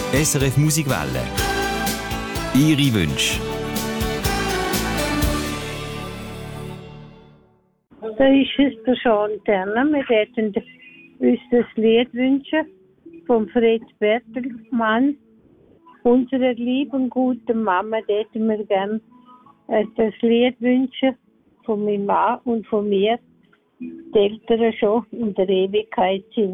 SRF Musikwelle. Ihre Wünsche. Da ist es der Sean Terner. Wir hätten uns das Lied wünschen von Fred Bertelmann. Unserer lieben, guten Mama hätten wir gern das Lied wünschen von meinem Mann und von mir, die Eltern schon in der Ewigkeit sind.